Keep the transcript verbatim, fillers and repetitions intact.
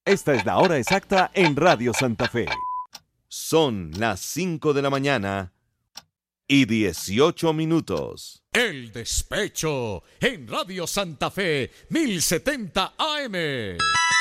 Esta es la hora exacta en Radio Santa Fe. Son las cinco de la mañana y dieciocho minutos. El Despecho en Radio Santa Fe, mil setenta A M.